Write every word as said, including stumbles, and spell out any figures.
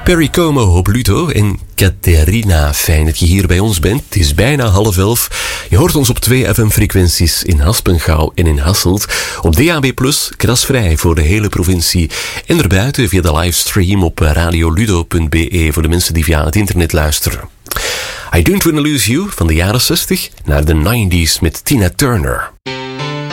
Perry Como op Ludo en Caterina, fijn dat je hier bij ons bent. Het is bijna half elf. Je hoort ons op twee F M-frequenties in Haspengouw en in Hasselt. Op D A B plus, krasvrij voor de hele provincie. En erbuiten via de livestream op radioludo punt b e voor de mensen die via het internet luisteren. I Don't Wanna Lose You van de jaren zestig naar de negentig met Tina Turner.